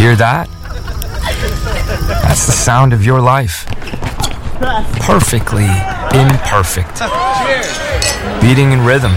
Hear that? That's the sound of your life. Perfectly imperfect. Beating in rhythm.